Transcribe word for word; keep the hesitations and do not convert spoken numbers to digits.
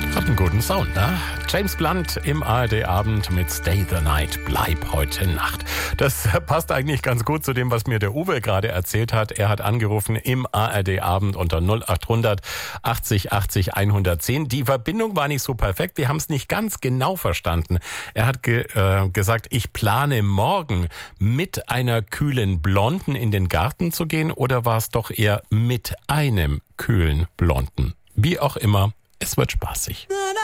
Hat einen guten Sound, ne? James Blunt im A R D-Abend mit Stay the Night, bleib heute Nacht. Das passt eigentlich ganz gut zu dem, was mir der Uwe gerade erzählt hat. Er hat angerufen im A R D-Abend unter null acht hundert achtzig achtzig hundertzehn. Die Verbindung war nicht so perfekt, wir haben es nicht ganz genau verstanden. Er hat ge, äh, gesagt, ich plane morgen mit einer kühlen Blonden in den Garten zu gehen, oder war es doch eher mit einem kühlen Blonden? Wie auch immer, es wird spaßig.